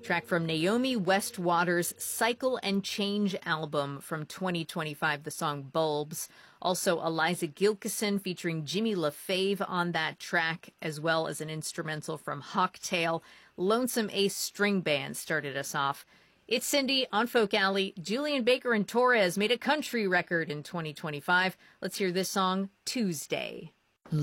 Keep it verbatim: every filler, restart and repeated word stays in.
Track from Naomi Westwater's Cycle and Change album from twenty twenty-five, the song Bulbs. Also, Eliza Gilkison featuring Jimmy LaFave on that track, as well as an instrumental from Hawktail. Lonesome Ace String Band started us off. It's Cindy on Folk Alley. Julian Baker and Torres made a country record in twenty twenty-five. Let's hear this song, Tuesday.